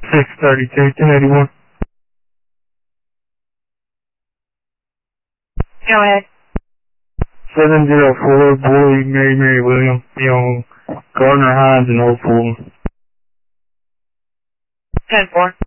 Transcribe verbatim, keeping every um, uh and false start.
six thirty-two, ten eighty-one. Go ahead. seven zero four, Boy, Mary, Mary, William, be on Gardner Hines and Old Fulton. ten four.